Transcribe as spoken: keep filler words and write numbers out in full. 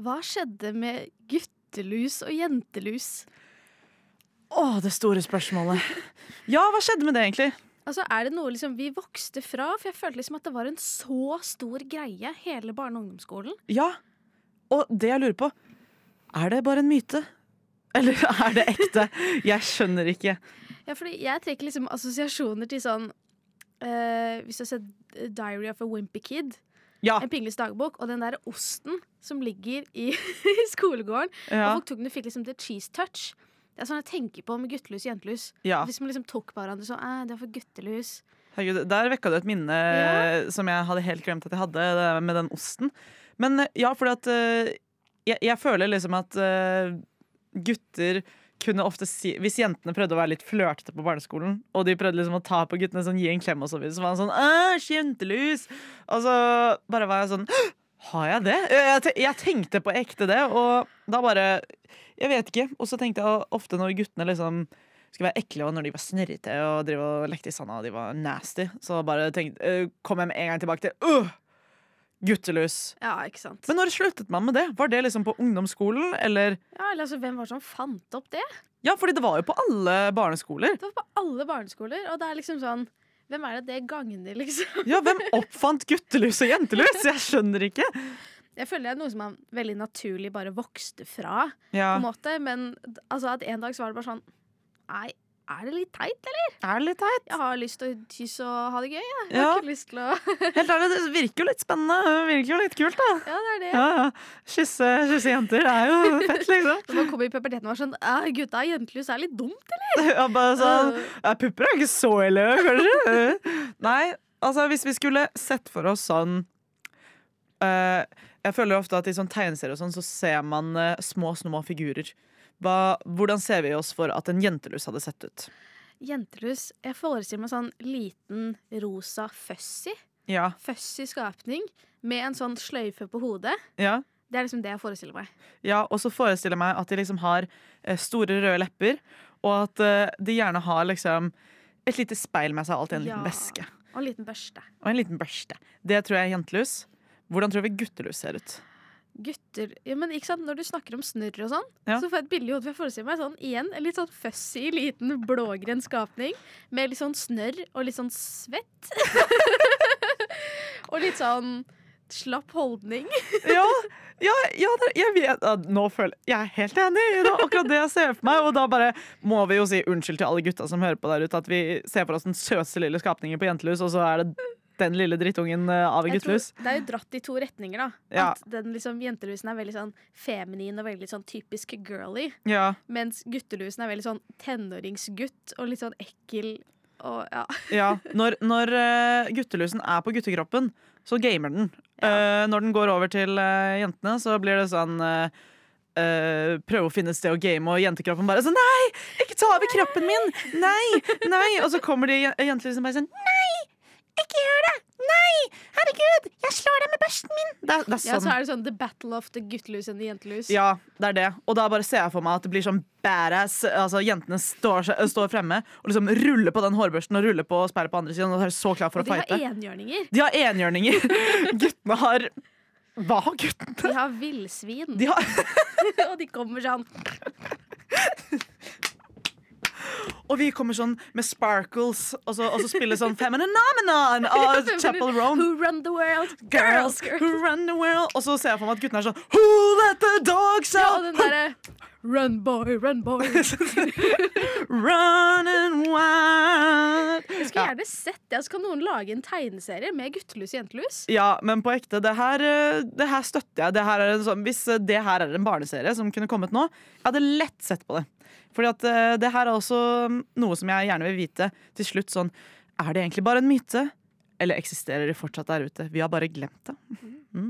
hva skjedde med guttelus og jentelus? Åh, det store spørsmålet. Ja, hva skjedde med det egentlig? Altså, er det noe liksom vi vokste fra? For jeg følte liksom at det var en så stor greie, hele barne- og ungdomsskolen. Ja, og det jeg lurer på, er det bare en myte? Eller er det ekte? Jeg skjønner ikke. Ja, fordi jeg trekker liksom assosiasjoner til sånn, uh, hvis du har sett Diary of a Wimpy Kid, ja. En pingles dagbok, og den der osten som ligger i, i skolegården, ja. og folk tok den og fikk liksom the cheese touch. Det er sånn jeg tenker på med guttelus og jentelus. Ja. Hvis man liksom tok på hverandre sånn, eh, det er for guttelus. Herregud, der vekket du et minne ja. som jeg hadde helt glemt at jeg hadde med den osten. Men ja, fordi at uh, jeg, jeg føler liksom at uh, gutter kunne ofte si, hvis jentene prøvde å være litt flørtete på barneskolen, og de prøvde liksom å ta på guttene, sånn, gi en klem og så videre, så var han sånn, æsj, jentelus! Og så bare var jeg sånn, har jeg det? Jeg, jeg tenkte på ekte det, og da bare, jeg vet ikke, og så tenkte jeg ofte når guttene liksom skulle være ekle, og når de var snørrete og drive og lekte i sanda, og de var nasty, så bare tenkte, kom jeg med en gang tilbake til, øh! Guttelus. Ja, ikke sant. Men når sluttet man med det? Var det liksom på ungdomsskolen, eller? Ja, eller altså, hvem var det som fant opp det? Ja, fordi det var jo på alle barneskoler. Det var på alle barneskoler, og det er liksom sånn, hvem er det det gagner, liksom? Ja, hvem oppfant guttelus og jentelus? Jeg skjønner ikke. Jeg føler det er noe som man veldig naturlig bare vokste fra, ja. på en måte, men altså at en dag så var det bare sånn, nei, er det litt teit, eller? Er det litt teit? Jeg har lyst til å kysse og ha det gøy, jeg. Jeg ja. har ikke lyst til å... Helt ærlig, det virker jo litt spennende. Det virker jo litt kult, da. Ja, det er det. Ja, ja. Kysse, kysse jenter, det er jo fett, liksom. Når man kommer i puberteten og var sånn, «Æ, gutta, jentelus er litt dumt, eller?» Ja, bare sånn, ja, pupper er ikke så ille, kanskje? Nei, altså, hvis vi skulle sett for oss sånn, uh, jeg føler jo ofte at i sånn tegneserier og sånn, så ser man uh, små, små figurer. Hva, hvordan ser vi oss for at en jentelus hadde sett ut? Jentelus, jeg forestiller meg sånn liten rosa fuzzy. Ja. Fuzzy skapning med en sånn sløyfe på hodet. Ja. Det er liksom det jeg forestiller meg. Ja, og så forestiller jeg meg at de liksom har eh, store røde lepper, og at eh, de gjerne har liksom et lite speil med seg, alltid en ja. liten veske. Og en liten børste. Og en liten børste. Det tror jeg er jentelus. Hvordan tror vi guttelus ser ut? Gutter, ja, men ikke sant, når du snakker om snurr og sånn, ja. så får jeg et bilde i hodet, for jeg forestiller meg sånn, igjen, en litt sånn fuzzy, liten blågren skapning, med litt sånn snørr og litt sånn svett. Og litt sånn slapp holdning. ja, ja, ja det, jeg vet, nå føler jeg er helt enig i det, akkurat det jeg ser for meg, og da bare må vi jo si unnskyld til alle gutta som hører på der ute, at vi ser for oss den søteste lille skapningen på jentelus, og så er det den lille drittungen av en guttelus. Det er jo dratt i to retninger, da. Ja. At den liksom, jentelusen er veldig sånn feminin og veldig sånn typisk girly. Ja. Mens guttelusen er veldig sånn tenåringsgutt og litt sånn ekkel. Og, ja. ja. Når, når uh, guttelusen er på guttekroppen, så gamer den. Ja. Uh, når den går over til uh, jentene, så blir det sånn uh, uh, prøve å finne et sted å game, og jentekroppen bare sånn, nei, ikke ta over kroppen min! Nei, nei! Og så kommer de jentelusen bare sånn, nei! Ikke gjør det! Nei! Herregud! Jeg slår deg med børsten min! Det er, det er sånn. Ja, så er det sånn the battle of the guttelus and the jentelus. Ja, det er det. Og da bare ser jeg for meg at det blir sånn badass. Altså, jentene står, står fremme og liksom ruller på den hårbørsten og ruller på sperret på andre siden. Og er så klar for og å fighte. de har enhjørninger. De har enhjørninger. Guttene har... Hva har guttene? De har villsvin. De har... og de kommer sånn... Og vi kommer sånn med sparkles, og så, og så spiller sånn Femininomenon av Chapel Roan. Who run the world? Girls, girls. who run the world. Og så ser jeg for meg at guttene er sånn Who let the dogs out? Ja, og den derre Run boy, run boy. Run and wild. Jeg skulle gjerne sett det. Så kan noen lage en tegneserie med guttelus og jentelus. Ja, men på ekte, det her, det her støtter jeg. Det her er en sånn, hvis det her er en barneserie som kunne kommet nå, jeg hadde lett sett på det. Fordi at uh, det her er også noe som jeg gjerne vil vite til slutt sånn, er det egentlig bare en myte? Eller eksisterer det fortsatt der ute? Vi har bare glemt det. Mm.